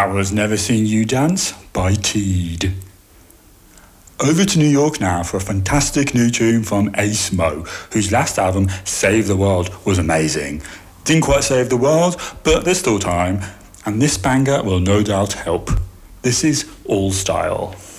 That was Never Seen You Dance by Teed. Over to New York now for a fantastic new tune from Ace Mo, whose last album, Save the World, was amazing. Didn't quite save the world, but there's still time, and this banger will no doubt help. This is All Style.